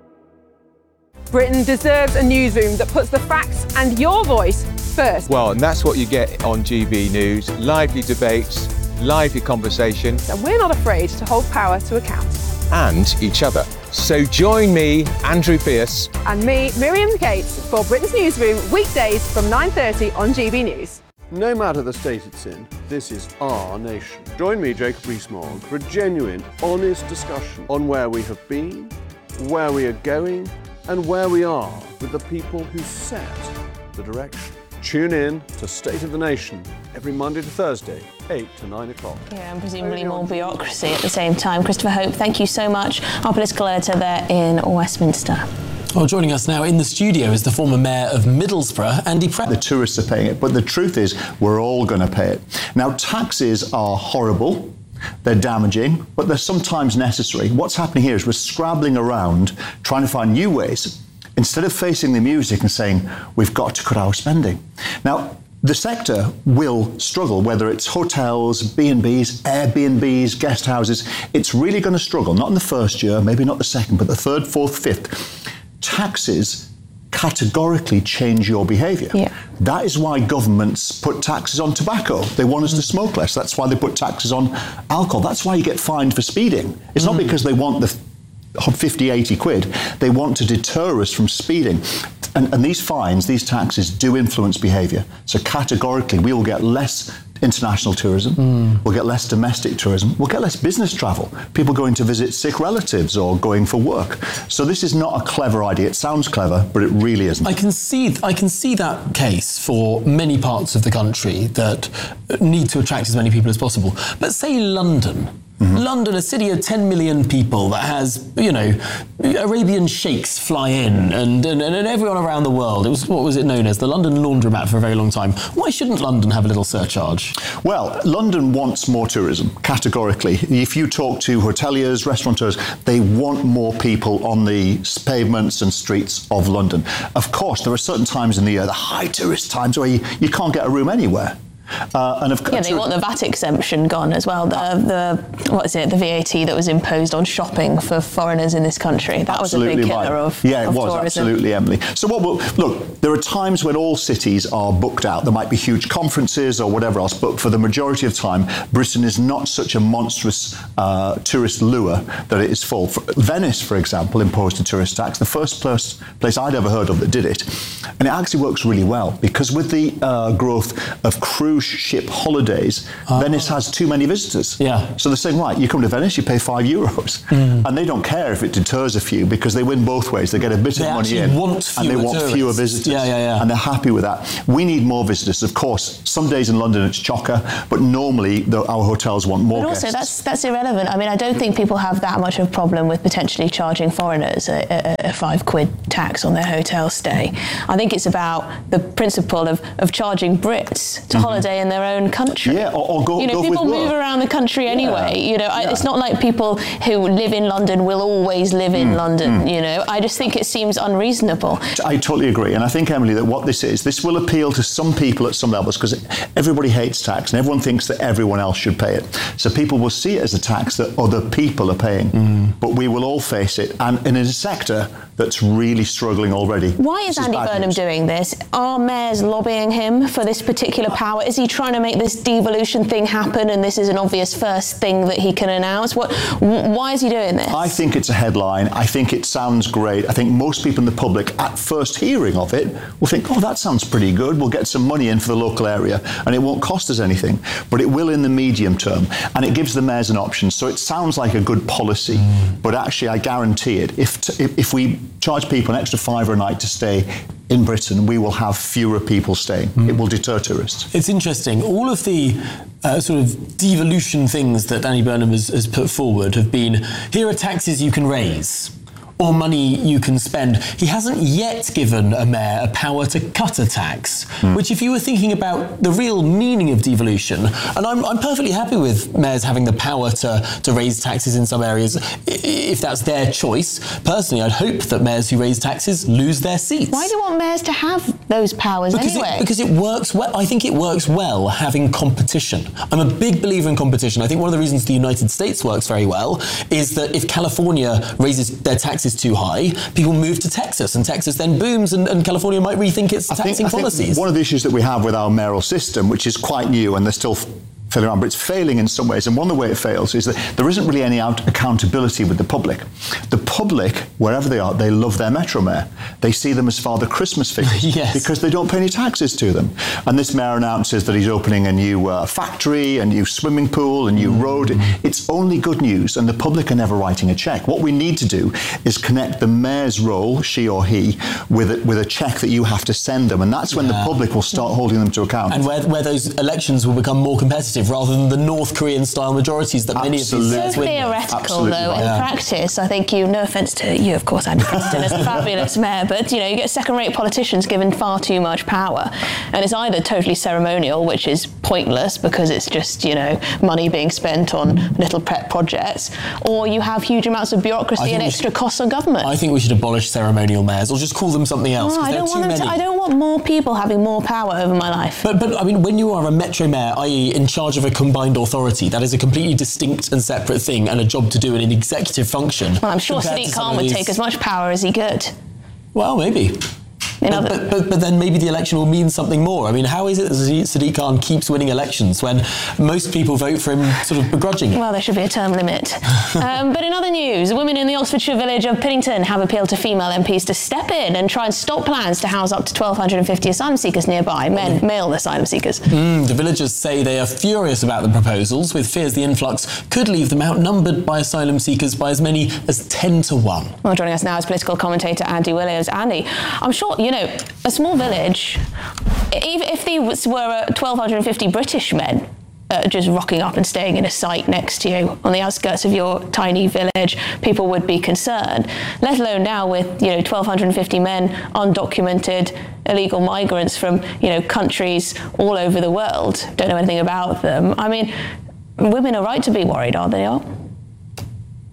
Britain deserves a newsroom that puts the facts and your voice first. Well, and that's what you get on G B News. Lively debates, lively conversation. And we're not afraid to hold power to account. And each other. So join me, Andrew Pierce. And me, Miriam Cates, for Britain's Newsroom, weekdays from nine thirty on G B News. No matter the state it's in, this is our nation. Join me, Jacob Rees-Mogg, for a genuine, honest discussion on where we have been, where we are going, and where we are with the people who set the direction. Tune in to State of the Nation every Monday to Thursday, eight to nine o'clock. Yeah, and presumably more bureaucracy at the same time. Christopher Hope, thank you so much. Our political editor there in Westminster. Well, joining us now in the studio is the former mayor of Middlesbrough, Andy Pratt. The tourists are paying it, but the truth is we're all going to pay it. Now, taxes are horrible. They're damaging, but they're sometimes necessary. What's happening here is we're scrabbling around trying to find new ways instead of facing the music and saying, we've got to cut our spending. Now, the sector will struggle, whether it's hotels, B and Bs, Airbnbs, guest houses. It's really going to struggle, not in the first year, maybe not the second, but the third, fourth, fifth. Taxes categorically change your behaviour. Yeah. That is why governments put taxes on tobacco. They want us to smoke less. That's why they put taxes on alcohol. That's why you get fined for speeding. It's mm. not because they want the fifty, eighty quid. They want to deter us from speeding. And, and these fines, these taxes do influence behaviour. So categorically, we will get less international tourism, mm. we'll get less domestic tourism, we'll get less business travel, people going to visit sick relatives or going for work. So this is not a clever idea. It sounds clever, but it really isn't. I can see I can see that case for many parts of the country that need to attract as many people as possible. But say London. Mm-hmm. London, a city of ten million people that has, you know, Arabian sheikhs fly in and, and, and everyone around the world. It was, what was it known as? The London laundromat for a very long time. Why shouldn't London have a little surcharge? Well, London wants more tourism, categorically. If you talk to hoteliers, restaurateurs, they want more people on the pavements and streets of London. Of course, there are certain times in the year, the high tourist times, where you, you can't get a room anywhere. Uh, and of yeah, they want the V A T exemption gone as well. The, the what is it? The V A T that was imposed on shopping for foreigners in this country. That absolutely was a big right. killer of yeah, it of was tourism. Absolutely, Emily. So what? We'll, look, there are times when all cities are booked out. There might be huge conferences or whatever else, but for the majority of time, Britain is not such a monstrous uh, tourist lure that it is full. For Venice, for example, imposed a tourist tax. The first place, place I'd ever heard of that did it, and it actually works really well because with the uh, growth of cruise ship holidays, oh. Venice has too many visitors. Yeah. So they're saying, right, you come to Venice, you pay five euros. Mm. And they don't care if it deters a few because they win both ways. They get a bit they of money in want and they want tourists. fewer visitors. Yeah, yeah, yeah. And they're happy with that. We need more visitors. Of course, some days in London it's chocker, but normally the, our hotels want more But also, guests. that's that's irrelevant. I mean, I don't think people have that much of a problem with potentially charging foreigners a, a, a five quid tax on their hotel stay. I think it's about the principle of, of charging Brits to mm-hmm. holiday in their own country. Yeah, or, or go, you know, go people with move work. around the country anyway. Yeah. You know, I, yeah. it's not like people who live in London will always live in mm. London. Mm. You know, I just think it seems unreasonable. I totally agree, and I think, Emily, that what this is, this will appeal to some people at some levels because everybody hates tax and everyone thinks that everyone else should pay it. So people will see it as a tax that other people are paying, mm. but we will all face it, and in a sector that's really struggling already. Why is Andy Burnham news. doing this? Are mayors lobbying him for this particular power? Is he trying to make this devolution thing happen and this is an obvious first thing that he can announce? What? Why is he doing this? I think it's a headline. I think it sounds great. I think most people in the public, at first hearing of it, will think, oh, that sounds pretty good. We'll get some money in for the local area and it won't cost us anything. But it will in the medium term. And it gives the mayors an option. So it sounds like a good policy. Mm. But actually, I guarantee it, if, t- if we charge people an extra fiver a night to stay in Britain, we will have fewer people staying. Mm. It will deter tourists. It's interesting. All of the uh, sort of devolution things that Andy Burnham has, has put forward have been, here are taxes you can raise or money you can spend. He hasn't yet given a mayor a power to cut a tax, mm. which if you were thinking about the real meaning of devolution, and I'm, I'm perfectly happy with mayors having the power to, to raise taxes in some areas, if that's their choice. Personally, I'd hope that mayors who raise taxes lose their seats. Why do you want mayors to have those powers because anyway? It, because it works well. I think it works well having competition. I'm a big believer in competition. I think one of the reasons the United States works very well is that if California raises their taxes too high, people move to Texas, and Texas then booms, and, and California might rethink its I taxing think, I policies. Think one of the issues that we have with our mayoral system, which is quite new, and they're still failing around, but it's failing in some ways. And one of the ways it fails is that there isn't really any out- accountability with the public. The public, wherever they are, they love their Metro Mayor. They see them as Father Christmas figures yes. because they don't pay any taxes to them. And this mayor announces that he's opening a new uh, factory, a new swimming pool, a new mm. road. It's only good news, and the public are never writing a cheque. What we need to do is connect the mayor's role, she or he, with a, with a cheque that you have to send them. And that's when yeah. the public will start holding them to account. And where, where those elections will become more competitive rather than the North Korean style majorities that many Absolutely. of these so win. theoretical Absolutely though right. in yeah. practice. I think you, no offence to you of course, Andy Preston as a fabulous mayor, but you know, you get second-rate politicians given far too much power, and it's either totally ceremonial, which is pointless because it's just, you know, money being spent on little pet projects, or you have huge amounts of bureaucracy and extra should, costs on government. I think we should abolish ceremonial mayors or just call them something else. Oh, I don't want them to, I don't want more people having more power over my life. But but I mean, when you are a Metro Mayor, that is in charge of a combined authority, that is a completely distinct and separate thing and a job to do in an executive function. Well, I'm sure Sadiq Khan would these... take as much power as he could. Well, maybe. But, other... but, but, but then maybe the election will mean something more. I mean, how is it that Sadiq Khan keeps winning elections when most people vote for him sort of begrudgingly? Well, there should be a term limit. um, but in other news, women in the Oxfordshire village of Piddington have appealed to female M Ps to step in and try and stop plans to house up to twelve fifty asylum seekers nearby, men, male asylum seekers. Mm, the villagers say they are furious about the proposals, with fears the influx could leave them outnumbered by asylum seekers by as many as ten to one. Well, joining us now is political commentator Andy Williams. Andy, I'm sure, you know, a small village, even if these were twelve fifty British men uh, just rocking up and staying in a site next to you on the outskirts of your tiny village, people would be concerned, let alone now with, you know, twelve fifty men, undocumented illegal migrants from, you know, countries all over the world, don't know anything about them. I mean, women are right to be worried, are they not?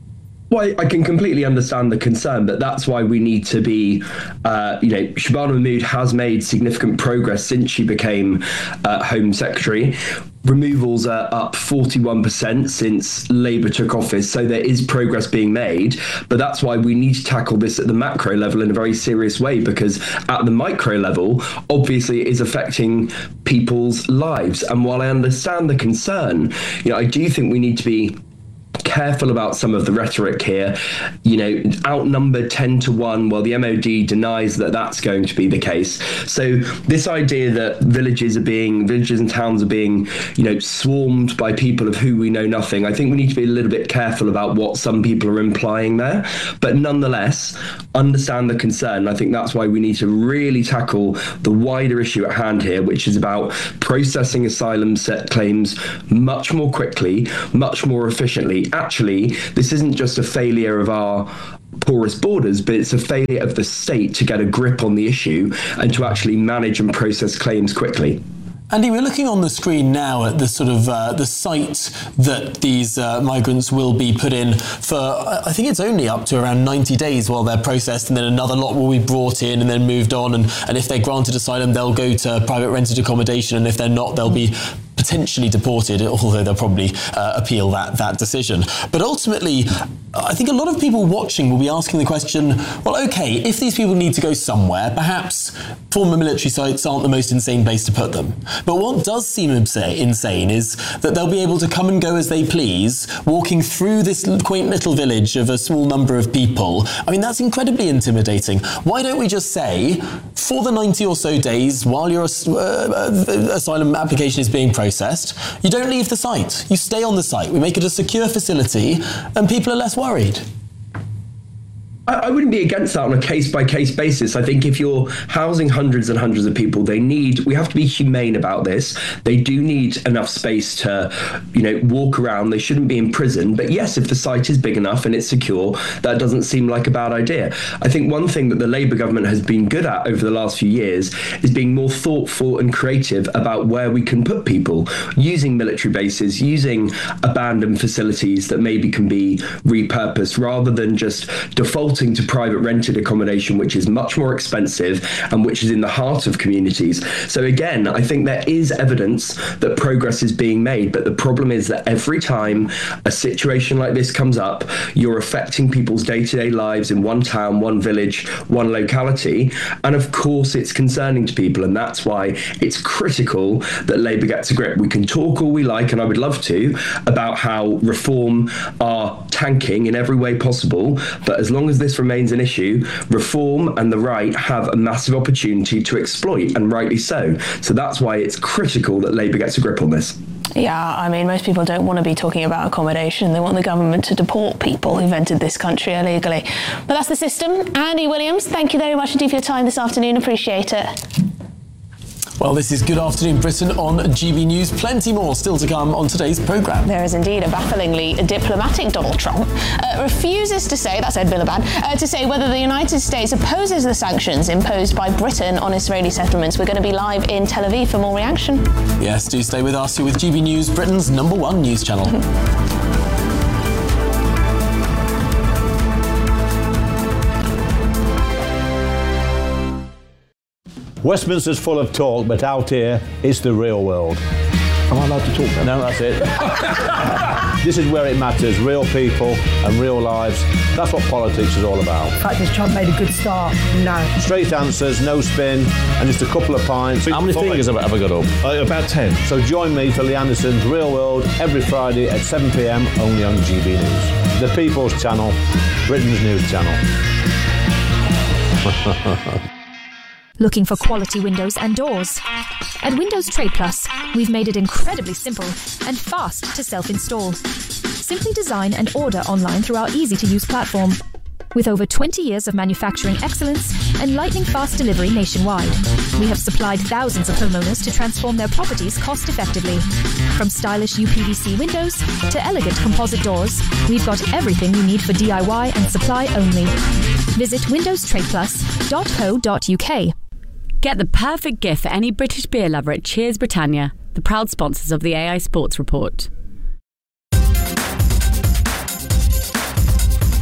Well, I can completely understand the concern, but that's why we need to be, uh, you know, Shabana Mahmood has made significant progress since she became uh, Home Secretary. Removals are up forty-one percent since Labour took office, so there is progress being made. But that's why we need to tackle this at the macro level in a very serious way, because at the micro level, obviously it is affecting people's lives. And while I understand the concern, you know, I do think we need to be careful about some of the rhetoric here. You know, outnumbered ten to one, well, the M O D denies that that's going to be the case. So this idea that villages are being, villages and towns are being, you know, swarmed by people of who we know nothing, I think we need to be a little bit careful about what some people are implying there. But nonetheless, understand the concern. I think that's why we need to really tackle the wider issue at hand here, which is about processing asylum set claims much more quickly, much more efficiently. Actually, this isn't just a failure of our porous borders, but it's a failure of the state to get a grip on the issue and to actually manage and process claims quickly. Andy, we're looking on the screen now at the sort of uh, the site that these uh, migrants will be put in for, I think it's only up to around ninety days while they're processed, and then another lot will be brought in and then moved on. And, and if they're granted asylum, they'll go to private rented accommodation. And if they're not, they'll be potentially deported, although they'll probably uh, appeal that, that decision. But ultimately, I think a lot of people watching will be asking the question, well, OK, if these people need to go somewhere, perhaps former military sites aren't the most insane place to put them. But what does seem insane is that they'll be able to come and go as they please, walking through this quaint little village of a small number of people. I mean, that's incredibly intimidating. Why don't we just say, for the ninety or so days while your uh, asylum application is being processed, you don't leave the site. You stay on the site. We make it a secure facility and people are less worried. I wouldn't be against that on a case-by-case basis. I think if you're housing hundreds and hundreds of people, they need, we have to be humane about this. They do need enough space to, you know, walk around. They shouldn't be in prison. But yes, if the site is big enough and it's secure, that doesn't seem like a bad idea. I think one thing that the Labour government has been good at over the last few years is being more thoughtful and creative about where we can put people, using military bases, using abandoned facilities that maybe can be repurposed, rather than just defaulting to private rented accommodation, which is much more expensive and which is in the heart of communities. So again, I think there is evidence that progress is being made, but the problem is that every time a situation like this comes up, you're affecting people's day-to-day lives in one town, one village, one locality. And of course, it's concerning to people. And that's why it's critical that Labour gets a grip. We can talk all we like, and I would love to, about how reform are tanking in every way possible. But as long as this remains an issue, reform and the right have a massive opportunity to exploit, and rightly so. So that's why it's critical that Labour gets a grip on this. Yeah, I mean, most people don't want to be talking about accommodation. They want the government to deport people who've entered this country illegally. But that's the system. Andy Williams, thank you very much indeed for your time this afternoon. Appreciate it. Well, this is Good Afternoon Britain on G B News. Plenty more still to come on today's programme. There is indeed. A bafflingly diplomatic Donald Trump uh, refuses to say, that's Ed Miliband, uh, to say whether the United States opposes the sanctions imposed by Britain on Israeli settlements. We're going to be live in Tel Aviv for more reaction. Yes, do stay with us. You're with G B News, Britain's number one news channel. Westminster's full of talk, but out here, it's the real world. Am I allowed to talk now? No, that's it. This is where it matters, real people and real lives. That's what politics is all about. In fact, has Trump made a good start? No. Straight answers, no spin, and just a couple of pints. How many fingers have I ever got up? Uh, about ten. So join me for Lee Anderson's Real World every Friday at seven p m only on G B News. The People's Channel, Britain's news channel. Looking for quality windows and doors? At Windows Trade Plus, we've made it incredibly simple and fast to self-install. Simply design and order online through our easy-to-use platform. With over twenty years of manufacturing excellence and lightning-fast delivery nationwide, we have supplied thousands of homeowners to transform their properties cost-effectively. From stylish U P V C windows to elegant composite doors, we've got everything you need for D I Y and supply only. Visit windows trade plus dot co dot U K. Get the perfect gift for any British beer lover at Cheers Britannia, the proud sponsors of the A I Sports Report.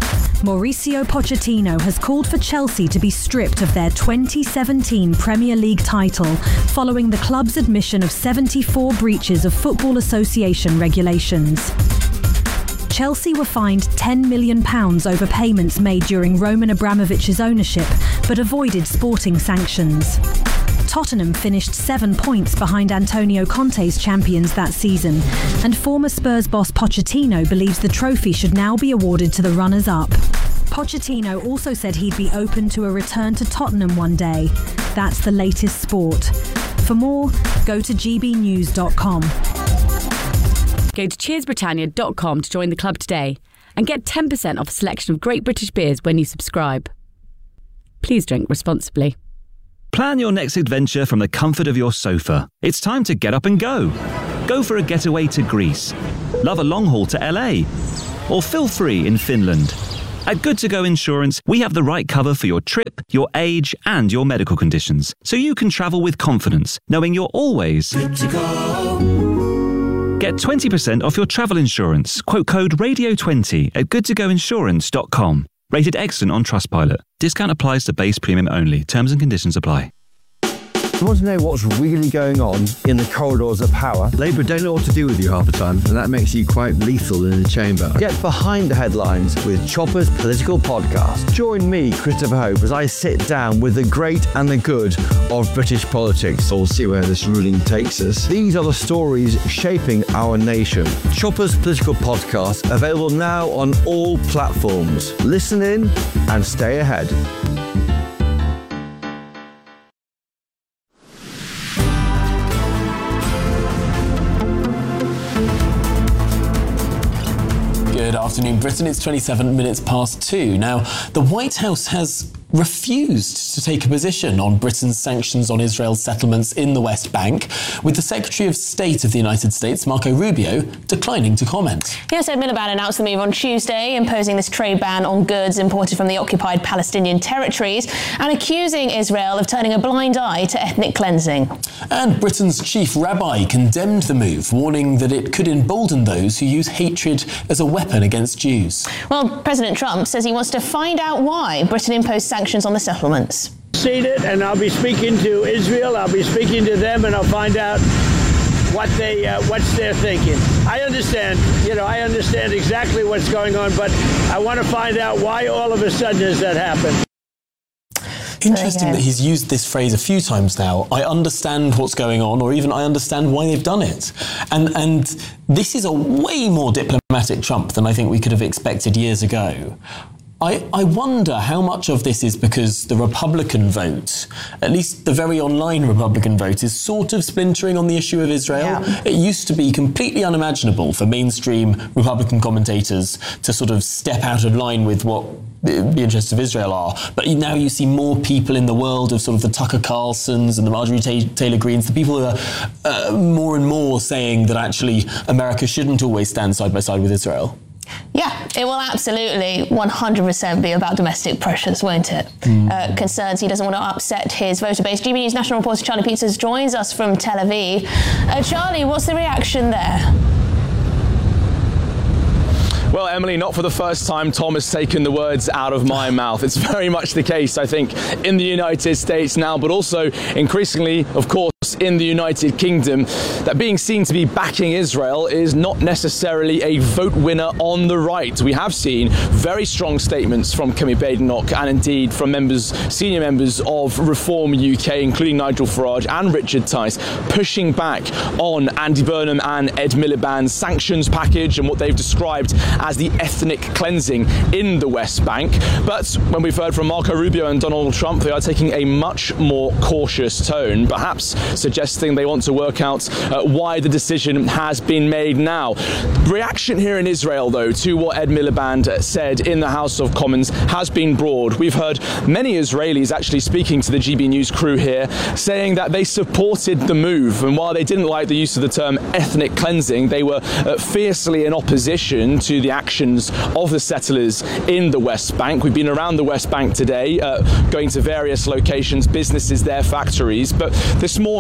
Mauricio Pochettino has called for Chelsea to be stripped of their twenty seventeen Premier League title following the club's admission of seventy-four breaches of Football Association regulations. Chelsea were fined ten million pounds over payments made during Roman Abramovich's ownership, but avoided sporting sanctions. Tottenham finished seven points behind Antonio Conte's champions that season, and former Spurs boss Pochettino believes the trophy should now be awarded to the runners-up. Pochettino also said he'd be open to a return to Tottenham one day. That's the latest sport. For more, go to g b news dot com. Go to cheers britannia dot com to join the club today and get ten percent off a selection of great British beers when you subscribe. Please drink responsibly. Plan your next adventure from the comfort of your sofa. It's time to get up and go. Go for a getaway to Greece. Love a long haul to L A. Or feel free in Finland. At Good To Go Insurance, we have the right cover for your trip, your age, and your medical conditions, so you can travel with confidence, knowing you're always good to go. Get twenty percent off your travel insurance. Quote code radio twenty at good to go insurance dot com. Rated excellent on Trustpilot. Discount applies to base premium only. Terms and conditions apply. You want to know what's really going on in the corridors of power? Labour don't know what to do with you half the time, and that makes you quite lethal in the chamber. Get behind the headlines with Chopper's Political Podcast. Join me, Christopher Hope, as I sit down with the great and the good of British politics. We'll see where this ruling takes us. These are the stories shaping our nation. Chopper's Political Podcast, available now on all platforms. Listen in and stay ahead. Good afternoon, Britain. It's twenty-seven minutes past two. Now, the White House has refused to take a position on Britain's sanctions on Israel's settlements in the West Bank, with the Secretary of State of the United States, Marco Rubio, declining to comment. Yes, Ed Miliband announced the move on Tuesday, imposing this trade ban on goods imported from the occupied Palestinian territories and accusing Israel of turning a blind eye to ethnic cleansing. And Britain's chief rabbi condemned the move, warning that it could embolden those who use hatred as a weapon against Jews. Well, President Trump says he wants to find out why Britain imposed sanctions on the settlements. Seen it, and I'll be speaking to Israel. I'll be speaking to them, and I'll find out what they, uh, what's their thinking. I understand, you know, I understand exactly what's going on, but I want to find out why all of a sudden has that happened. Interesting that he's used this phrase a few times now. I understand what's going on, or even I understand why they've done it. And and this is a way more diplomatic Trump than I think we could have expected years ago. I, I wonder how much of this is because the Republican vote, at least the very online Republican vote, is sort of splintering on the issue of Israel. Yeah. It used to be completely unimaginable for mainstream Republican commentators to sort of step out of line with what the, the interests of Israel are. But now you see more people in the world of sort of the Tucker Carlsons and the Marjorie Ta- Taylor Greens, the people who are uh, more and more saying that actually America shouldn't always stand side by side with Israel. Yeah, it will absolutely one hundred percent be about domestic pressures, won't it? Mm. Uh, concerns he doesn't want to upset his voter base. G B News national reporter Charlie Pizzas joins us from Tel Aviv. Uh, Charlie, what's the reaction there? Well, Emily, not for the first time, Tom has taken the words out of my mouth. It's very much the case, I think, in the United States now, but also increasingly, of course, in the United Kingdom, that being seen to be backing Israel is not necessarily a vote winner on the right. We have seen very strong statements from Kemi Badenoch and indeed from members, senior members of Reform U K, including Nigel Farage and Richard Tice, pushing back on Andy Burnham and Ed Miliband's sanctions package and what they've described as the ethnic cleansing in the West Bank. But when we've heard from Marco Rubio and Donald Trump, they are taking a much more cautious tone, perhaps suggesting they want to work out uh, why the decision has been made now. Reaction here in Israel, though, to what Ed Miliband said in the House of Commons has been broad. We've heard many Israelis actually speaking to the G B News crew here, saying that they supported the move, and while they didn't like the use of the term ethnic cleansing, they were uh, fiercely in opposition to the actions of the settlers in the West Bank. We've been around the West Bank today, uh, going to various locations, businesses there, factories, but this morning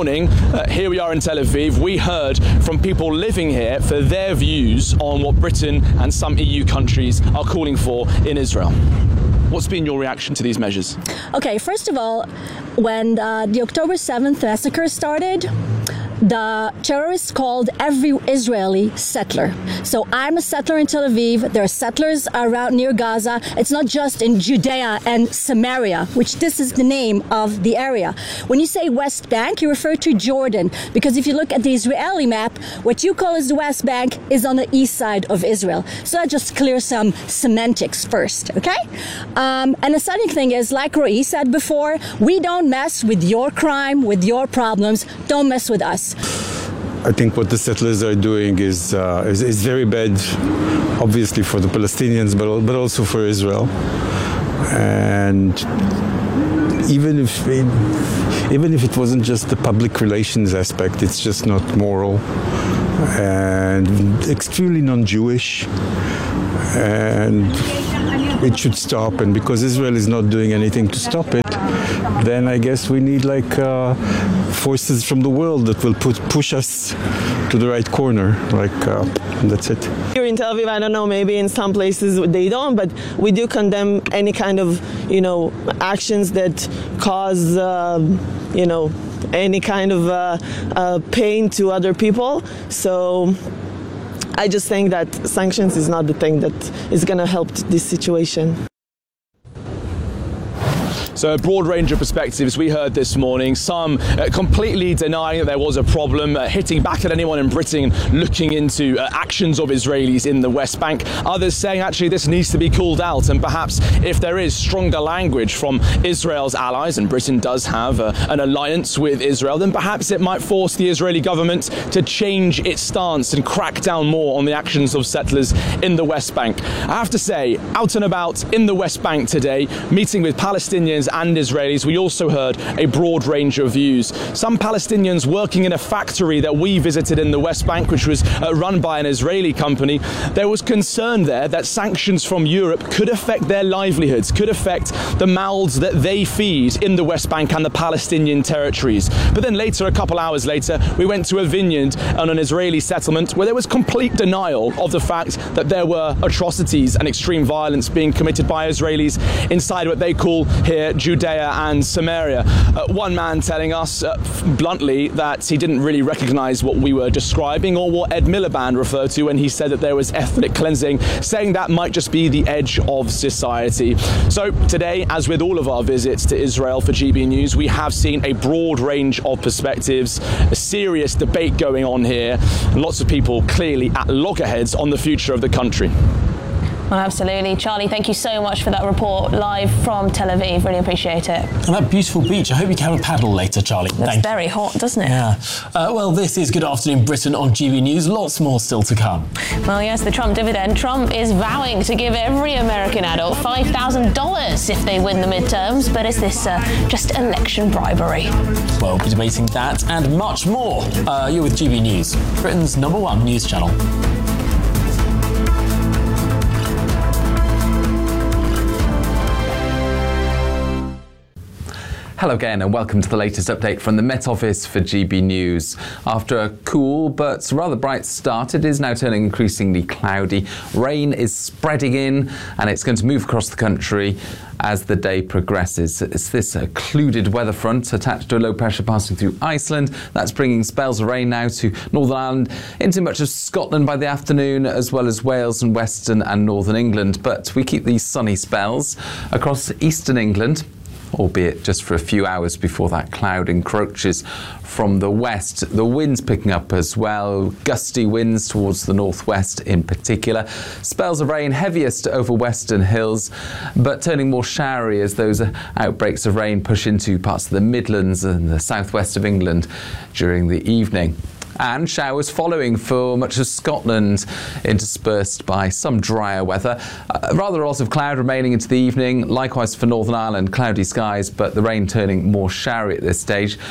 morning, uh, here we are in Tel Aviv, we heard from people living here for their views on what Britain and some E U countries are calling for in Israel. What's been your reaction to these measures? Okay, first of all, when uh, the October seventh massacre started, the terrorists called every Israeli settler. So I'm a settler in Tel Aviv. There are settlers around near Gaza. It's not just in Judea and Samaria, which this is the name of the area. When you say West Bank, you refer to Jordan, because if you look at the Israeli map, what you call as the West Bank is on the east side of Israel. So that just clears some semantics first, okay? Um, and the second thing is, like Roy said before, we don't mess with your crime, with your problems. Don't mess with us. I think what the settlers are doing is, uh, is is very bad, obviously for the Palestinians, but but also for Israel. And even if it, even if it wasn't just the public relations aspect, it's just not moral and extremely non-Jewish, and it should stop. And because Israel is not doing anything to stop it, then I guess we need like uh, forces from the world that will put, push us to the right corner. Like uh, that's it. Here in Tel Aviv, I don't know, maybe in some places they don't, but we do condemn any kind of, you know, actions that cause, uh, you know, any kind of uh, uh, pain to other people. So I just think that sanctions is not the thing that is going to help this situation. So a broad range of perspectives we heard this morning, some uh, completely denying that there was a problem, uh, hitting back at anyone in Britain looking into uh, actions of Israelis in the West Bank. Others saying actually this needs to be called out, and perhaps if there is stronger language from Israel's allies, and Britain does have uh, an alliance with Israel, then perhaps it might force the Israeli government to change its stance and crack down more on the actions of settlers in the West Bank. I have to say, out and about in the West Bank today, meeting with Palestinians and Israelis, we also heard a broad range of views. Some Palestinians working in a factory that we visited in the West Bank, which was uh, run by an Israeli company, there was concern there that sanctions from Europe could affect their livelihoods, could affect the mouths that they feed in the West Bank and the Palestinian territories. But then later, a couple hours later, we went to a vineyard on an Israeli settlement where there was complete denial of the fact that there were atrocities and extreme violence being committed by Israelis inside what they call here Judea and Samaria. Uh, one man telling us uh, bluntly that he didn't really recognize what we were describing or what Ed Miliband referred to when he said that there was ethnic cleansing, saying that might just be the edge of society. So today, as with all of our visits to Israel for G B News, we have seen a broad range of perspectives, a serious debate going on here, and lots of people clearly at loggerheads on the future of the country. Well, absolutely. Charlie, thank you so much for that report live from Tel Aviv. Really appreciate it. And that beautiful beach. I hope you can have a paddle later, Charlie. It's Thank very you. hot, doesn't it? Yeah. Uh, well, this is Good Afternoon Britain on G B News. Lots more still to come. Well, yes, the Trump dividend. Trump is vowing to give every American adult five thousand dollars if they win the midterms. But is this uh, just election bribery? Well, we'll be debating that and much more. Uh, you're with G B News, Britain's number one news channel. Hello again and welcome to the latest update from the Met Office for G B News. After a cool but rather bright start, it is now turning increasingly cloudy. Rain is spreading in and it's going to move across the country as the day progresses. It's this occluded weather front attached to a low pressure passing through Iceland that's bringing spells of rain now to Northern Ireland, into much of Scotland by the afternoon, as well as Wales and Western and Northern England. But we keep these sunny spells across Eastern England, albeit just for a few hours before that cloud encroaches from the west. The wind's picking up as well, gusty winds towards the northwest in particular. Spells of rain heaviest over western hills, but turning more showery as those outbreaks of rain push into parts of the Midlands and the southwest of England during the evening. And showers following for much of Scotland, interspersed by some drier weather. Uh, rather a lot of cloud remaining into the evening. Likewise for Northern Ireland, cloudy skies, but the rain turning more showery at this stage.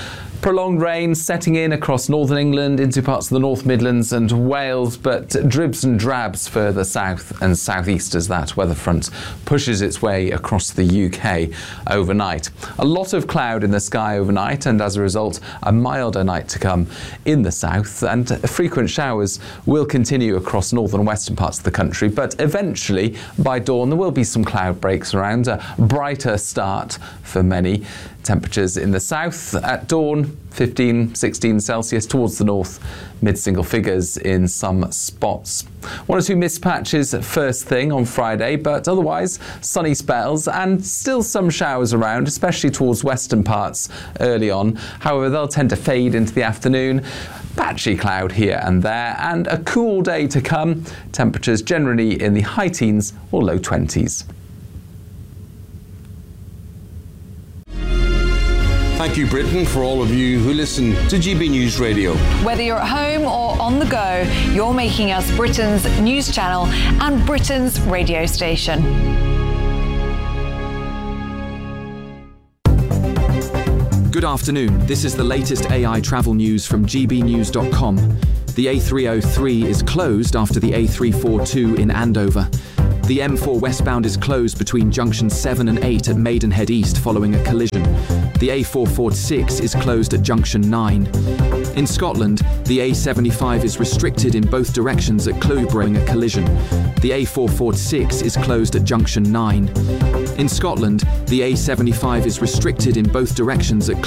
Prolonged rain setting in across northern England into parts of the North Midlands and Wales, but dribs and drabs further south and southeast as that weather front pushes its way across the U K overnight. A lot of cloud in the sky overnight, and as a result, a milder night to come in the south, and frequent showers will continue across northern and western parts of the country, but eventually by dawn there will be some cloud breaks around, a brighter start for many. Temperatures in the south at dawn, fifteen, sixteen Celsius, towards the north, mid-single figures in some spots. One or two mist patches first thing on Friday, but otherwise sunny spells and still some showers around, especially towards western parts early on. However, they'll tend to fade into the afternoon. Patchy cloud here and there, and a cool day to come. Temperatures generally in the high teens or low twenties. Thank you, Britain, for all of you who listen to G B News Radio. Whether you're at home or on the go, you're making us Britain's news channel and Britain's radio station. Good afternoon. This is the latest A I travel news from G B news dot com. The A three oh three is closed after the A three forty-two in Andover. The M four westbound is closed between junctions seven and eight at Maidenhead East following a collision. The A four forty-six is closed at junction nine. In Scotland, the A seventy-five is restricted in both directions at Clowborough, a collision. The A four forty-six is closed at junction nine. In Scotland, the A seventy-five is restricted in both directions at